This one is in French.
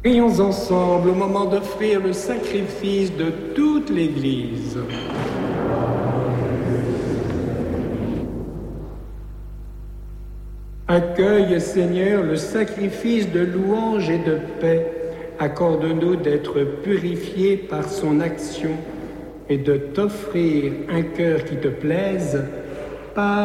Prions ensemble au moment d'offrir le sacrifice de toute l'Église. Accueille, Seigneur, le sacrifice de louange et de paix. Accorde-nous d'être purifiés par son action et de t'offrir un cœur qui te plaise par